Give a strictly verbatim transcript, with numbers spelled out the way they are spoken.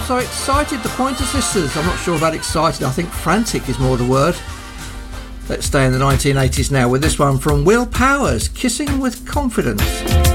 so excited, the Pointer Sisters. I'm not sure about excited, I think frantic is more the word. Let's stay in the nineteen eighties now with this one from Will Powers, Kissing with Confidence.